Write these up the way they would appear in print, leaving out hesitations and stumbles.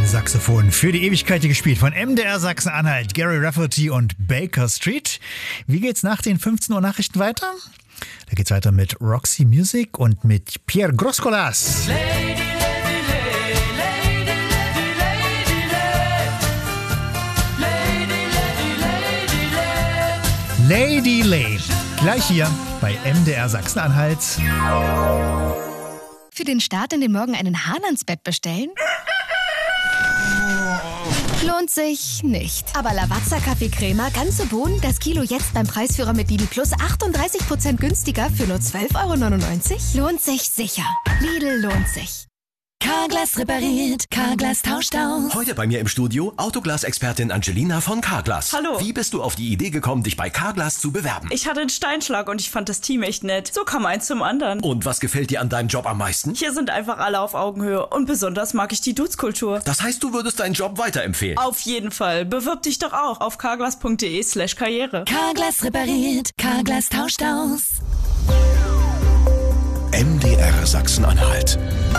Saxophon für die Ewigkeit gespielt von MDR Sachsen-Anhalt, Gary Rafferty und Baker Street. Wie geht's nach den 15 Uhr Nachrichten weiter? Da geht's weiter mit Roxy Music und mit Pierre Groscolas. Lady Lane. Gleich hier bei MDR Sachsen-Anhalt. Für den Start in den Morgen einen Hahn ans Bett bestellen? Lohnt sich nicht. Aber Lavazza Kaffeecrema, ganze Bohnen, das Kilo jetzt beim Preisführer mit Lidl Plus 38% günstiger für nur 12,99 €? Lohnt sich sicher. Lidl lohnt sich. Carglass repariert, Carglass tauscht aus. Heute bei mir im Studio Autoglas-Expertin Angelina von Carglass. Hallo. Wie bist du auf die Idee gekommen, dich bei Carglass zu bewerben? Ich hatte einen Steinschlag und ich fand das Team echt nett. So kam eins zum anderen. Und was gefällt dir an deinem Job am meisten? Hier sind einfach alle auf Augenhöhe und besonders mag ich die Dudes-Kultur. Das heißt, du würdest deinen Job weiterempfehlen? Auf jeden Fall. Bewirb dich doch auch auf carglass.de/karriere. Carglass repariert, Carglass tauscht aus. MDR Sachsen-Anhalt.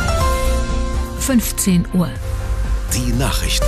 15 Uhr. Die Nachrichten.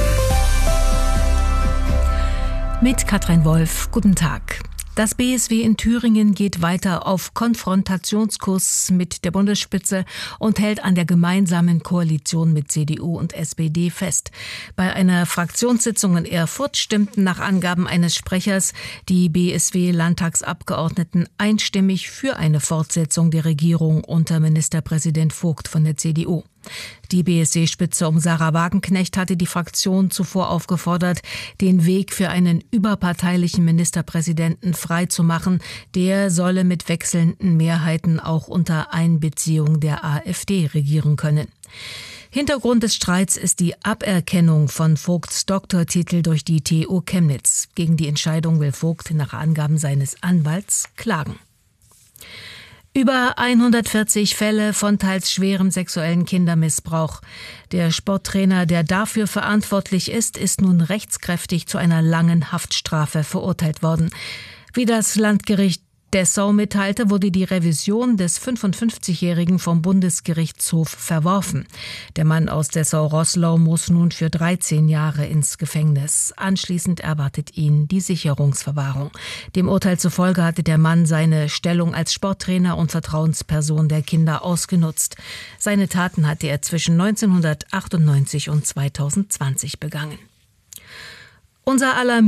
Mit Katrin Wolf. Guten Tag. Das BSW in Thüringen geht weiter auf Konfrontationskurs mit der Bundesspitze und hält an der gemeinsamen Koalition mit CDU und SPD fest. Bei einer Fraktionssitzung in Erfurt stimmten nach Angaben eines Sprechers die BSW-Landtagsabgeordneten einstimmig für eine Fortsetzung der Regierung unter Ministerpräsident Vogt von der CDU. Die BSW-Spitze um Sarah Wagenknecht hatte die Fraktion zuvor aufgefordert, den Weg für einen überparteilichen Ministerpräsidenten freizumachen. Der solle mit wechselnden Mehrheiten auch unter Einbeziehung der AfD regieren können. Hintergrund des Streits ist die Aberkennung von Vogts Doktortitel durch die TU Chemnitz. Gegen die Entscheidung will Vogt nach Angaben seines Anwalts klagen. Über 140 Fälle von teils schwerem sexuellen Kindermissbrauch. Der Sporttrainer, der dafür verantwortlich ist nun rechtskräftig zu einer langen Haftstrafe verurteilt worden. Wie das Landgericht Dessau mitteilte, wurde die Revision des 55-Jährigen vom Bundesgerichtshof verworfen. Der Mann aus Dessau-Roßlau muss nun für 13 Jahre ins Gefängnis. Anschließend erwartet ihn die Sicherungsverwahrung. Dem Urteil zufolge hatte der Mann seine Stellung als Sporttrainer und Vertrauensperson der Kinder ausgenutzt. Seine Taten hatte er zwischen 1998 und 2020 begangen. Unser aller